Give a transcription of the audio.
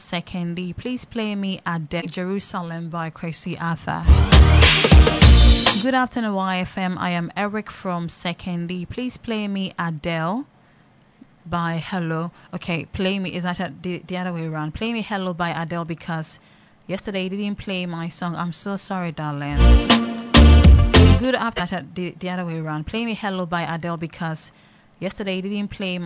Secondly. Please play me Adele Jerusalem by Kwesi Arthur. Good afternoon, YFM. I am Eric from Secondly. Please play me Adele by Hello. Okay, play me is actually the other way around. Play me Hello by Adele because yesterday you didn't play my song. I'm so sorry, darling. Good afternoon. The other way around. Play me Hello by Adele because yesterday you didn't play